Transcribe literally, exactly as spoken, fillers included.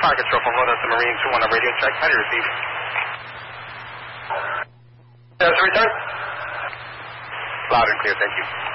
Fire Control from Lotus Marine two one on radio check. How do you receive? Yes, return. Loud and clear, thank you.